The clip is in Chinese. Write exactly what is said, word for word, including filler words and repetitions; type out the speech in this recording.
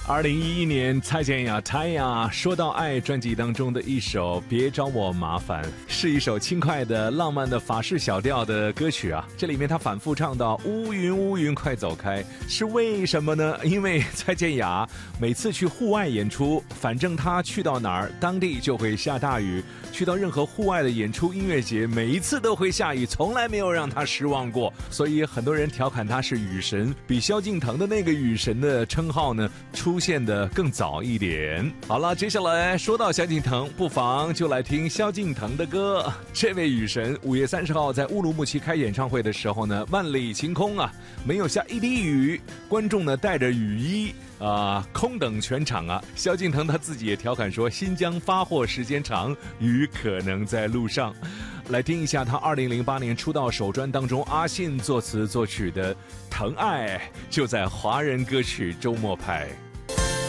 二零一一年，蔡健雅蔡雅说到爱专辑当中的一首《别找我麻烦》，是一首轻快的、浪漫的法式小调的歌曲啊。这里面他反复唱到乌云乌云快走开，是为什么呢？因为蔡健雅每次去户外演出，反正他去到哪儿，当地就会下大雨。去到任何户外的演出音乐节，每一次都会下雨，从来没有让他失望过。所以很多人调侃他是雨神，比萧敬腾的那个雨神的称号呢出现的更早一点。好了，接下来说到萧敬腾，不妨就来听萧敬腾的歌。这位雨神五月三十号在乌鲁木齐开演唱会的时候呢，万里晴空啊，没有下一滴雨，观众呢带着雨衣啊，空等全场啊。萧敬腾他自己也调侃说，新疆发货时间长，雨可能在路上。来听一下他二零零八年出道首专当中阿信作词作曲的《疼爱》，就在华人歌曲周末派。